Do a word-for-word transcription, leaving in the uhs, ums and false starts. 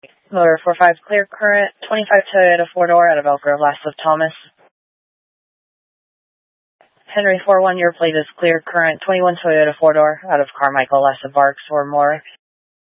Motor four five, clear current, twenty-five Toyota four-door out of Elk Grove, last of Thomas. Henry four one, your plate is clear current, twenty-one Toyota four-door out of Carmichael, last of Barks or Moore.